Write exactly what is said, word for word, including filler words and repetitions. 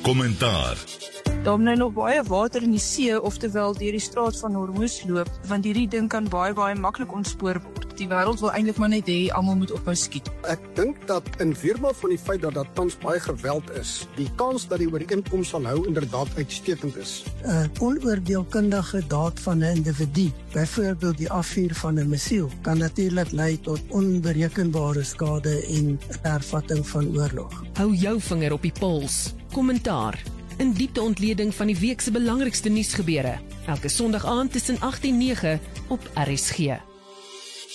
Kommentaar. Daar nou nog baie water in die see, oftewel deur die straat van Hormuz loop, want hierdie ding kan baie baie maklik ontspoor word. Die wêreld wil eintlik maar net hê almal moet ophou skiet. Ek dink dat in weermag van die feit dat daar tans baie geweld is, die kans dat die ooreenkoms sal hou inderdaad uitstekend is. 'n Onoordeelkundige daad van 'n individu, byvoorbeeld die afvuur van 'n missiel, kan natuurlik lei tot onberekenbare skade en hervatting van oorlog. Hou jou vinger op die pols. Kommentaar. In diepte ontleding van die week se belangrikste nuusgebeure. Elke Sondag aand tussen agt en nege op R S G.